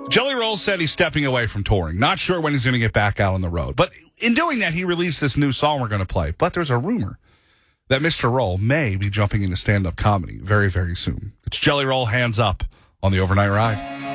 Jelly Roll said he's stepping away from touring. Not sure when he's going to get back out on the road. But in doing that, he released this new song we're going to play. But there's a rumor that Mr. Roll may be jumping into stand-up comedy very, very soon. It's Jelly Roll, Hands Up, on the Overnight Ride.